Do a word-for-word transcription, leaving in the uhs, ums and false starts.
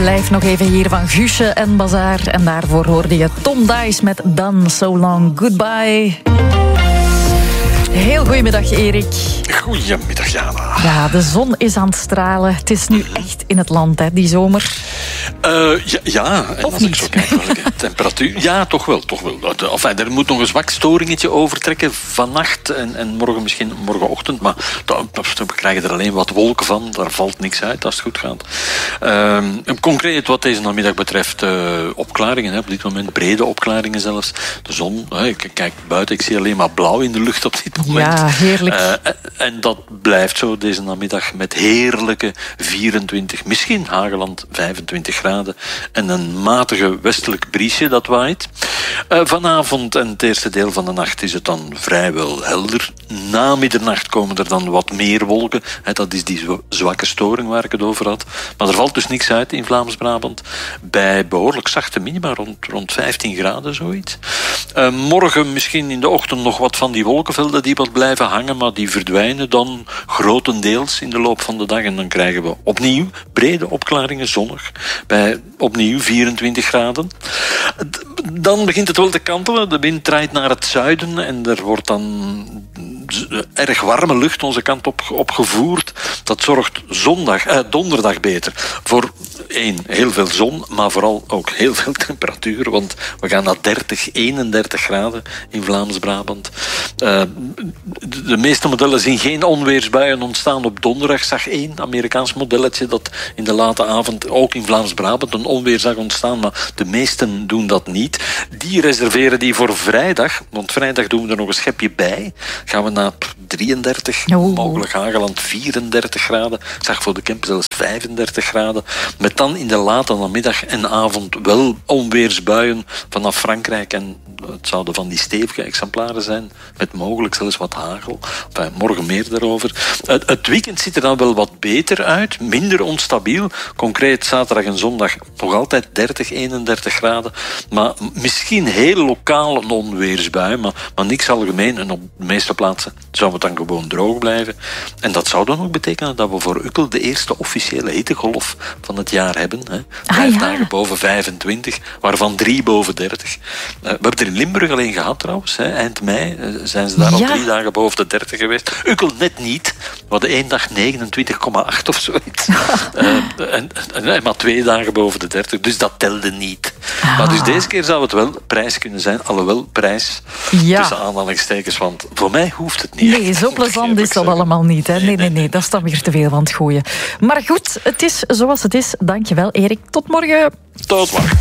blijf nog even hier van Guusje en Bazaar. En daarvoor hoorde je Tom Dice met Dan So Long Goodbye. Heel goedemiddag, Erik. Goedemiddag, Jana. Ja, de zon is aan het stralen. Het is nu echt in het land, hè, die zomer. Uh, ja, ja, en of als niet? ik zo kijk welke temperatuur... Ja, toch wel, toch wel. Enfin, er moet nog een zwak storingetje overtrekken vannacht en, en morgen misschien morgenochtend. Maar we krijgen er alleen wat wolken van. Daar valt niks uit als het goed gaat. Uh, concreet wat deze namiddag betreft, uh, opklaringen. Hè, op dit moment brede opklaringen zelfs. De zon, hè, ik kijk buiten, ik zie alleen maar blauw in de lucht op dit moment. Ja, heerlijk. Uh, en dat blijft zo deze namiddag met heerlijke vierentwintig, misschien Hageland vijfentwintig graden en een matige westelijk briesje dat waait. Uh, vanavond en het eerste deel van de nacht is het dan vrijwel helder. Na middernacht komen er dan wat meer wolken. He, dat is die zwakke storing waar ik het over had. Maar er valt dus niks uit in Vlaams-Brabant. Bij behoorlijk zachte minima, rond, rond vijftien graden, zoiets. Uh, morgen misschien in de ochtend nog wat van die wolkenvelden die wat blijven hangen, maar die verdwijnen dan grotendeels in de loop van de dag. En dan krijgen we opnieuw brede opklaringen, zonnig, bij opnieuw vierentwintig graden. Dan begint het wel te kantelen. De wind draait naar het zuiden en er wordt dan erg warme lucht onze kant op opgevoerd. Dat zorgt zondag, eh, donderdag beter voor één, heel veel zon, maar vooral ook heel veel temperatuur, want we gaan naar dertig, eenendertig graden in Vlaams-Brabant. Uh, de, de meeste modellen zien geen onweersbuien ontstaan op donderdag. Zag één Amerikaans modelletje dat in de late avond ook in Vlaams-Brabant een onweer zag ontstaan, maar de meesten doen dat niet. Die reserveren die voor vrijdag, want vrijdag doen we er nog een schepje bij. Gaan we naar drieëndertig, oh. mogelijk Hageland vierendertig graden. Ik zag voor de Kemp zelfs vijfendertig graden. Met dan in de late namiddag en avond wel onweersbuien vanaf Frankrijk. En het zouden van die stevige exemplaren zijn, met mogelijk zelfs wat hagel. Enfin, morgen meer daarover. Het, het weekend ziet er dan wel wat beter uit, minder onstabiel. Concreet zaterdag en zondag nog altijd dertig, eenendertig graden. Maar misschien heel lokaal een onweersbui, maar, maar niks algemeen. En op de meeste plaatsen zou het dan gewoon droog blijven. En dat zou dan ook betekenen dat we voor Ukkel de eerste officiële hittegolf van het jaar hebben. Hè. Vijf ah, ja. dagen boven vijfentwintig, waarvan drie boven dertig. Uh, we hebben er in Limburg alleen gehad trouwens. Hè. Eind mei uh, zijn ze daar ja. al drie dagen boven de dertig geweest. Ukkel net niet. We hadden één dag negenentwintig komma acht of zoiets. uh, en, en, en maar twee dagen boven de dertig. Dus dat telde niet. Ah. Maar dus deze keer zou het wel prijs kunnen zijn. Alhoewel prijs ja. tussen aanhalingstekens. Want voor mij hoeft het niet. Nee, zo plezant is dat allemaal niet. Hè? Nee, nee, nee, dat is dan weer te veel van het gooien. Maar goed, het is zoals het is. Dankjewel, Erik. Tot morgen. Tot morgen.